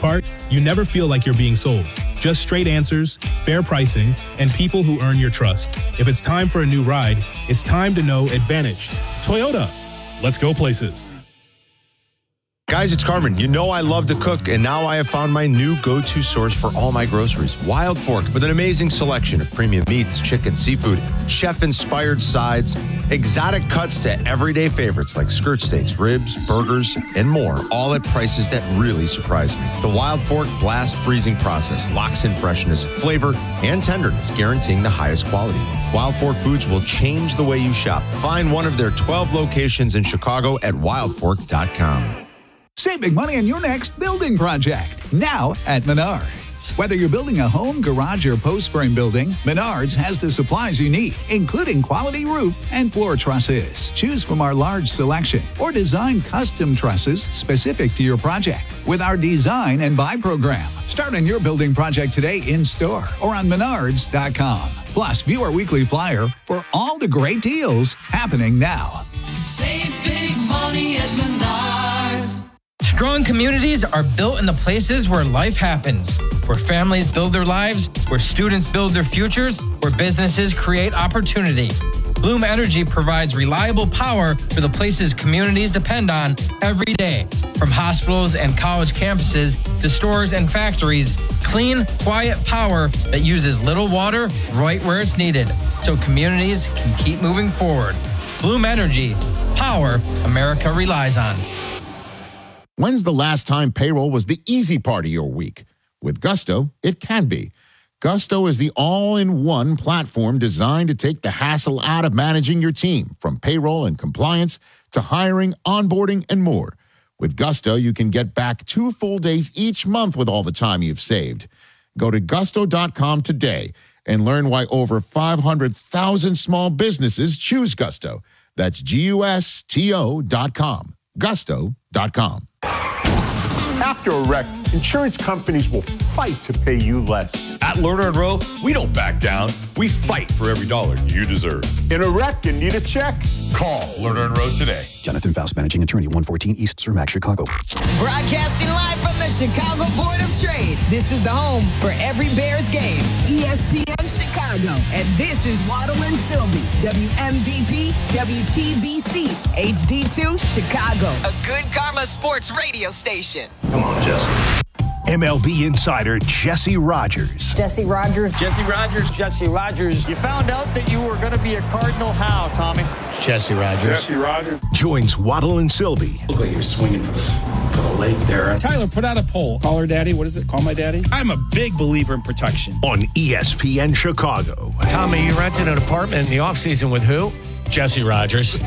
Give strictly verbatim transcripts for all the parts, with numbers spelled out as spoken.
part? You never feel like you're being sold. Just straight answers, fair pricing, and people who earn your trust. If it's time for a new ride, it's time to know Advantage. Toyota. Let's go places. Guys, it's Carmen. You know I love to cook, and now I have found my new go-to source for all my groceries. Wild Fork, with an amazing selection of premium meats, chicken, seafood, chef-inspired sides, exotic cuts to everyday favorites like skirt steaks, ribs, burgers, and more, all at prices that really surprise me. The Wild Fork blast freezing process locks in freshness, flavor, and tenderness, guaranteeing the highest quality. Wild Fork Foods will change the way you shop. Find one of their twelve locations in Chicago at wild fork dot com. Save big money on your next building project, now at Menards. Whether you're building a home, garage, or post-frame building, Menards has the supplies you need, including quality roof and floor trusses. Choose from our large selection or design custom trusses specific to your project with our Design and Buy program. Start on your building project today in-store or on menards dot com. Plus, view our weekly flyer for all the great deals happening now. Save big money at Menards. Strong communities are built in the places where life happens, where families build their lives, where students build their futures, where businesses create opportunity. Bloom Energy provides reliable power for the places communities depend on every day. From hospitals and college campuses to stores and factories, clean, quiet power that uses little water right where it's needed, so communities can keep moving forward. Bloom Energy, power America relies on. When's the last time payroll was the easy part of your week? With Gusto, it can be. Gusto is the all-in-one platform designed to take the hassle out of managing your team, from payroll and compliance to hiring, onboarding, and more. With Gusto, you can get back two full days each month with all the time you've saved. Go to gusto dot com today and learn why over five hundred thousand small businesses choose Gusto. That's G U S T O dot com. gusto dot com. After a wreck, insurance companies will fight to pay you less. At Lerner and Rowe, we don't back down. We fight for every dollar you deserve. In a wreck and need a check? Call Lerner and Rowe today. Jonathan Faust, Managing Attorney, one fourteen East Cermak, Chicago. Broadcasting live from the Chicago Board of Trade. This is the home for every Bears game. E S P N Chicago. And this is Waddle and Sylvie. W M V P, W T B C, H D two, Chicago. A good karma sports radio station. Come on, Jesse. M L B insider Jesse Rogers. Jesse Rogers. Jesse Rogers. Jesse Rogers. You found out that you were going to be a Cardinal. How, Tommy? Jesse Rogers. Jesse Rogers. Joins Waddle and Sylvie. Look like you're swinging for the, for the leg there. Tyler, put out a poll. Call her daddy. What is it? Call my daddy? I'm a big believer in protection. On E S P N Chicago. Tommy, you rented an apartment in the offseason with who? Jesse Rogers.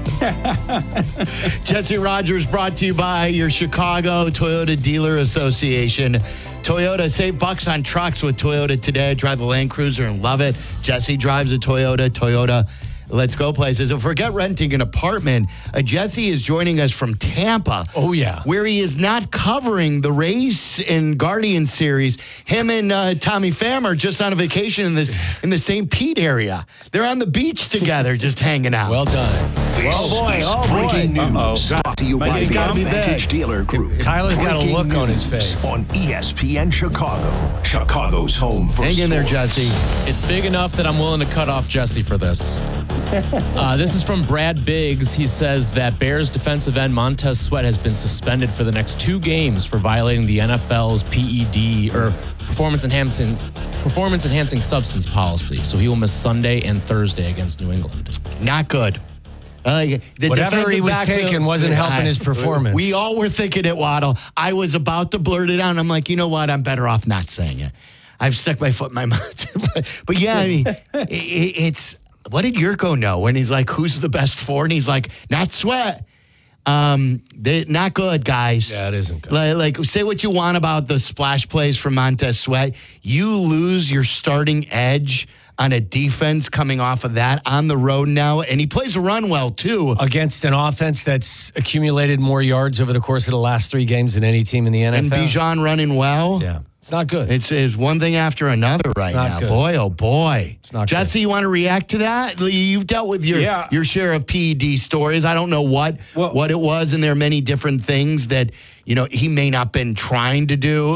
Jesse Rogers, brought to you by your Chicago Toyota Dealer Association. Toyota, save bucks on trucks with Toyota today. Drive the Land Cruiser and love it. Jesse drives a Toyota. Toyota, let's go places. And forget renting an apartment. Uh, Jesse is joining us from Tampa. Oh, yeah. Where he is not covering the Race and Guardian series. Him and uh, Tommy Pham are just on a vacation in this in the Saint Pete area. They're on the beach together, just hanging out. Well done. This oh, boy. is Oh, breaking boy. news. Uh-oh. Brought to you by He's the gotta be Advantage big. Dealer Group. Tyler's got a Breaking look on his news face. On E S P N Chicago. Chicago's home for Hang in there, sports. Jesse. It's big enough that I'm willing to cut off Jesse for this. Uh, this is from Brad Biggs. He says that Bears defensive end Montez Sweat has been suspended for the next two games for violating the N F L's P E D, or performance enhancing performance enhancing substance policy. So he will miss Sunday and Thursday against New England. Not good. Uh, the Whatever he was backfield, taking wasn't helping I, his performance. We all were thinking it, Waddle. I was about to blurt it out. I'm like, you know what? I'm better off not saying it. I've stuck my foot in my mouth. but, but yeah, I mean, it, it's, what did Yurko know when he's like, who's the best four? And he's like, not Sweat. Um, they not good, guys. Yeah, it isn't good. Like, like, say what you want about the splash plays from Montez Sweat. You lose your starting edge on a defense coming off of that on the road now, and he plays a run well too against an offense that's accumulated more yards over the course of the last three games than any team in the N F L. And Bijan running well. Yeah, it's not good. It's, it's one thing after another right now. Good. Boy, oh boy. It's not Jesse, good. you want to react to that? You've dealt with your Yeah. your share of P E D stories. I don't know what Well- what it was, and there are many different things that, you know, he may not been trying to do.